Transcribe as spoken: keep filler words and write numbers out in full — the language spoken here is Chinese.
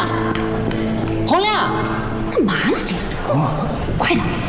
洪亮， 干嘛呢这？快点！